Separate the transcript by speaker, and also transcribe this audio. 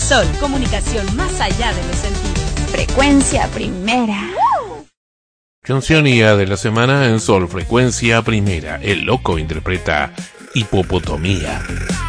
Speaker 1: Sol, comunicación más allá de los sentidos.
Speaker 2: Frecuencia Primera.
Speaker 3: Cancionía de la semana en Sol Frecuencia Primera. El Loco interpreta Hipopotomía.